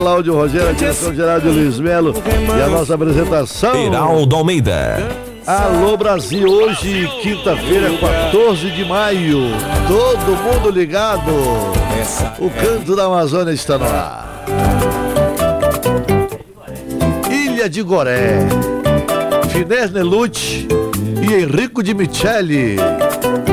Cláudio Rogério, a direção geral de Luiz Melo e a nossa apresentação. Heraldo Almeida. Alô Brasil, hoje, quinta-feira, 14 de maio. Todo mundo ligado. O Canto da Amazônia está no ar. Ilha de Goré, Finés Nelucci e Henrico de Micheli.